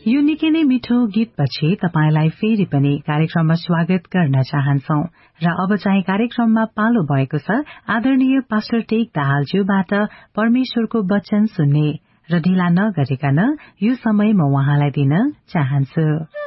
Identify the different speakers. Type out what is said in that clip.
Speaker 1: यो निकै नै मिठो गीतपछि तपाईलाई फेरि पनि कार्यक्रममा स्वागत गर्न चाहन्छौ र अब चाहिँ कार्यक्रममा पालो भएको छ आदरणीय पास्टर टेक दाहालज्यूबाट परमेश्वरको वचन सुन्ने र ढिला नगरिकन यो समय म उहाँलाई दिन चाहन्छु।